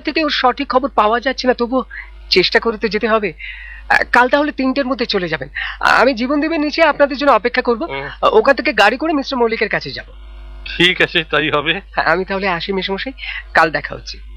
থেকে ওর সঠিক খবর পাওয়া যাচ্ছে না, তবু চেষ্টা করে তো যেতে হবে। কাল তাহলে 3টের মধ্যে চলে যাবেন। আমি জীবন দেবের নিচে আপনাদের জন্য অপেক্ষা করব। ওখান থেকে গাড়ি করে মিস্টার মল্লিকের কাছে যাব। ঠিক আছে, তাই হবে। আমি তাহলে আসি মেসমশাই, কাল দেখা হচ্ছে।